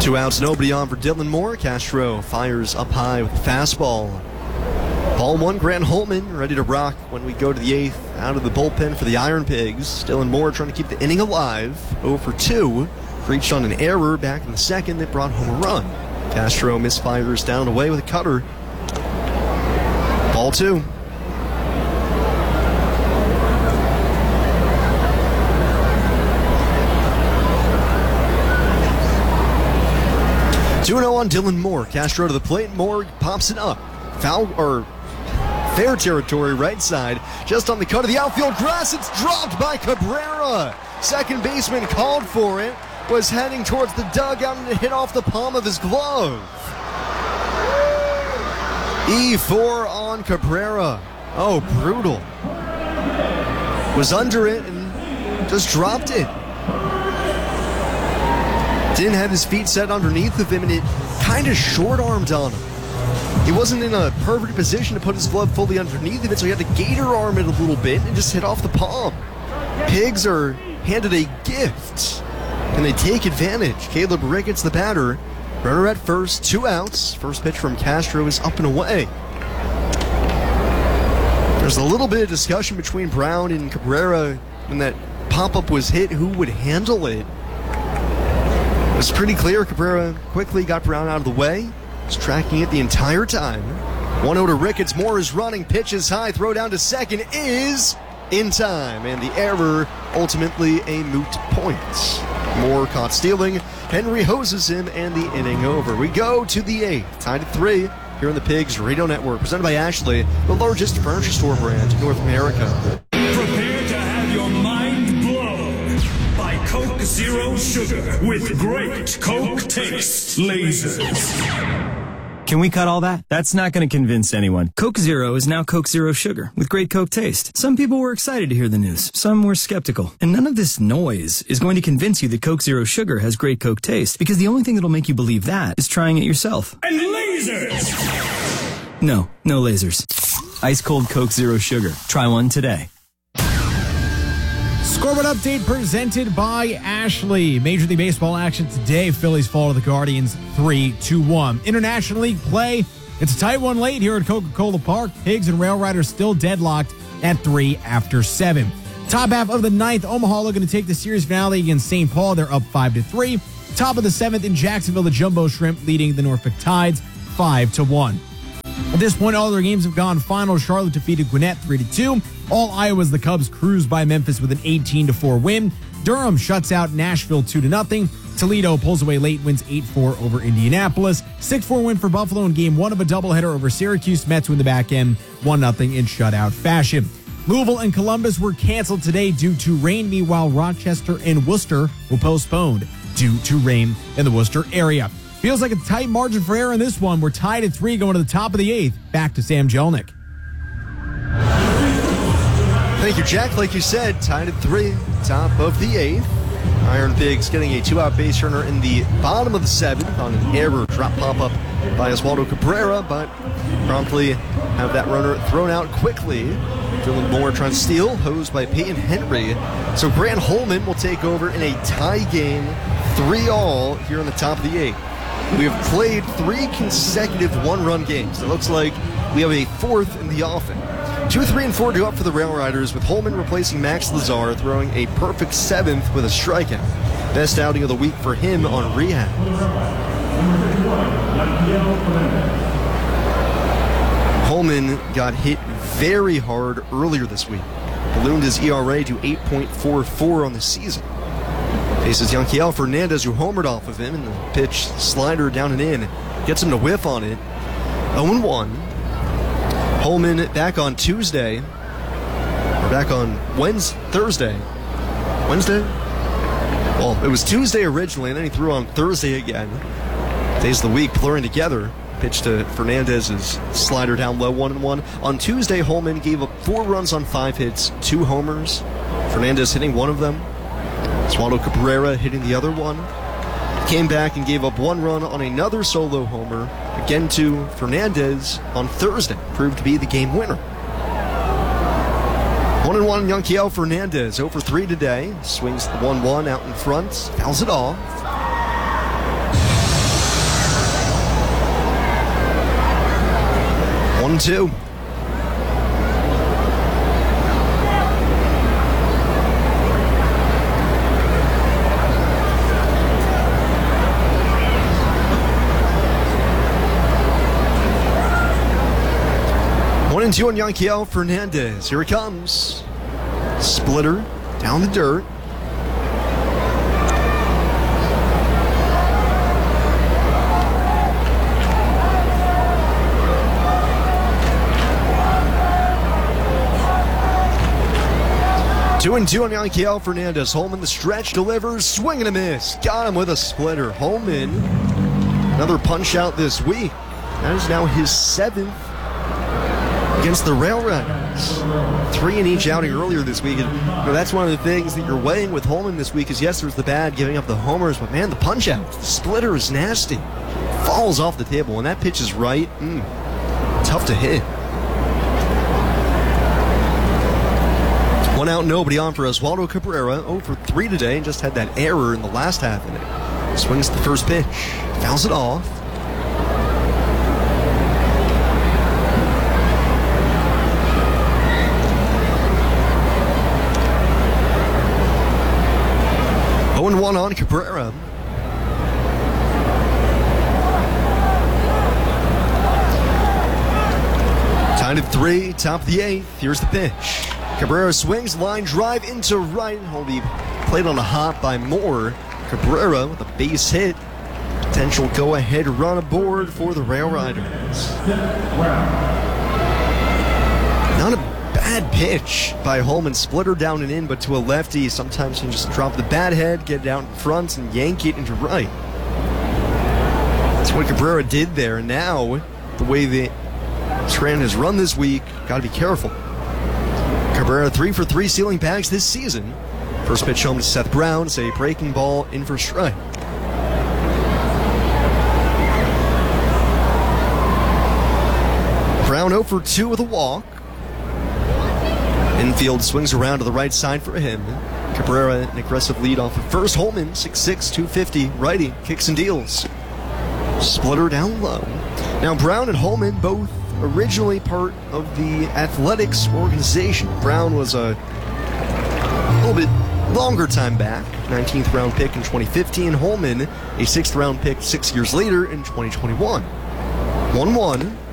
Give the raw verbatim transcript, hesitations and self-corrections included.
Two outs, nobody on for Dylan Moore. Castro fires up high with the fastball. Ball one, Grant Holman ready to rock when we go to the eighth. Out of the bullpen for the Iron Pigs. Dylan Moore trying to keep the inning alive. oh for two. Reached on an error back in the second that brought home a run. Castro misfires down and away with a cutter. Ball two. two oh on Dylan Moore. Castro to the plate. Moore pops it up. Foul or fair territory, right side. Just on the cut of the outfield grass. It's dropped by Cabrera. Second baseman called for it. Was heading towards the dugout and it hit off the palm of his glove. E four on Cabrera. Oh, brutal. Was under it and just dropped it. Didn't have his feet set underneath of him, and it kind of short-armed on him. He wasn't in a perfect position to put his glove fully underneath of it, so he had to gator arm it a little bit and just hit off the palm. Pigs are handed a gift, and they take advantage. Caleb Ricketts, the batter. Runner at first, two outs. First pitch from Castro is up and away. There's a little bit of discussion between Brown and Cabrera when that pop-up was hit, who would handle it. It was pretty clear Cabrera quickly got Brown out of the way. Was tracking it the entire time. one oh to Ricketts. Moore is running. Pitch is high. Throw down to second is in time. And the error ultimately a moot point. Moore caught stealing. Henry hoses him and the inning over. We go to the eighth. Tied at three here on the Pigs Radio Network. Presented by Ashley, the largest furniture store brand in North America. Prepare to have your mind blown by Coke Zero Sugar with great Coke taste lasers. Can we cut all that? That's not going to convince anyone. Coke Zero is now Coke Zero Sugar with great Coke taste. Some people were excited to hear the news. Some were skeptical. And none of this noise is going to convince you that Coke Zero Sugar has great Coke taste, because the only thing that'll make you believe that is trying it yourself. And lasers! No, no lasers. Ice cold Coke Zero Sugar. Try one today. Scoreboard update presented by Ashley. Major League Baseball action today. Phillies fall to the Guardians three to one. International League play. It's a tight one late here at Coca-Cola Park. Pigs and Rail Riders still deadlocked at three after seven. Top half of the ninth, Omaha looking to take the series finale against Saint Paul. They're up five to three. Top of the seventh in Jacksonville, the Jumbo Shrimp leading the Norfolk Tides five to one. At this point, all their games have gone final. Charlotte defeated Gwinnett three to two. All Iowa's the Cubs cruised by Memphis with an eighteen to four win. Durham shuts out Nashville two to nothing. Toledo pulls away late, wins eight four over Indianapolis. six four win for Buffalo in game one of a doubleheader over Syracuse. Mets win the back end one nothing in shutout fashion. Louisville and Columbus were canceled today due to rain. Meanwhile, Rochester and Worcester were postponed due to rain in the Worcester area. Feels like a tight margin for error in this one. We're tied at three going to the top of the eighth. Back to Sam Jelnick. Thank you, Jack. Like you said, tied at three, top of the eighth. Iron Pigs getting a two-out base runner in the bottom of the seventh on an error drop pop-up by Oswaldo Cabrera, but promptly have that runner thrown out quickly. Dylan Moore trying to steal, hosed by Peyton Henry. So Grant Holman will take over in a tie game, three all here on the top of the eighth. We have played three consecutive one-run games. It looks like we have a fourth in the offing. Two, three, and four do up for the Rail Riders, with Holman replacing Max Lazar, throwing a perfect seventh with a strikeout. Best outing of the week for him on rehab. Holman got hit very hard earlier this week. Ballooned his E R A to eight point four four on the season. Faces Yanquiel Fernandez, who homered off of him, and the pitch slider down and in. Gets him to whiff on it. oh and one. Holman back on Tuesday, or back on Wednesday, Thursday. Wednesday? Well, it was Tuesday originally, and then he threw on Thursday again. Days of the week blurring together. Pitch to Fernandez's slider down low, one and one. On Tuesday, Holman gave up four runs on five hits, two homers. Fernandez hitting one of them. Oswaldo Cabrera hitting the other one. Came back and gave up one run on another solo homer, again to Fernandez on Thursday. Proved to be the game winner. one and one Yanquiel Fernandez, oh for three today. Swings the one one out in front, fouls it off. one two. One and two on Yanquiel Fernandez. Here it comes. Splitter down the dirt. Two and two on Yanquiel Fernandez. Holman the stretch delivers, swing and a miss. Got him with a splitter. Holman, another punch out this week. That is now his seventh against the Rail Riders. Three in each outing earlier this week. And, you know, that's one of the things that you're weighing with Holman this week is, yes, there's the bad giving up the homers, but man, the punch out, the splitter is nasty. Falls off the table. When that pitch is right, mm, tough to hit. One out, nobody on for Oswaldo Cabrera. oh for three today and just had that error in the last half inning. Swings the first pitch, fouls it off. oh and one on Cabrera. Tied at three, top of the eighth. Here's the pitch. Cabrera swings, line drive into right. Will be played on a hop by Moore. Cabrera with a base hit. Potential go-ahead run aboard for the Rail Riders. Not a bad pitch by Holman. Splitter down and in, but to a lefty. Sometimes you can just drop the bat head, get it out in front, and yank it into right. That's what Cabrera did there. And now, the way the trend has run this week, got to be careful. Cabrera three for three stealing bags this season. First pitch home to Seth Brown. It's a breaking ball in for strike. Brown oh for two with a walk. Infield swings around to the right side for him. Cabrera an aggressive lead off of first. Holman six six, two fifty. Righty kicks and deals. Splitter down low. Now Brown and Holman both originally part of the Athletics organization. Brown was a little bit longer time back, nineteenth round pick in twenty fifteen. Holman, a sixth round pick six years later in twenty twenty-one. one one.